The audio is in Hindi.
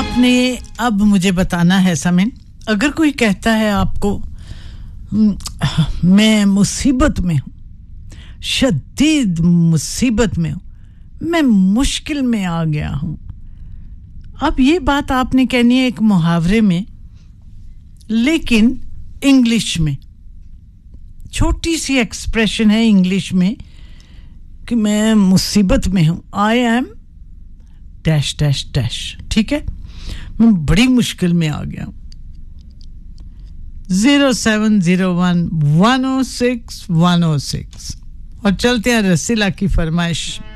आपने अब मुझे बताना है समीन, अगर कोई कहता है आपको मैं मुसीबत में हूं, शदीद मुसीबत में हूं, मैं मुश्किल में आ गया हूं, अब ये बात आपने कहनी है एक मुहावरे में, लेकिन इंग्लिश में छोटी सी एक्सप्रेशन है इंग्लिश में कि मैं मुसीबत में हूं, I am dash dash dash, ठीक है, मैं बड़ी मुश्किल में आ गया हूं। 0701 106 106 और चलते हैं रसीला की फरमाइश।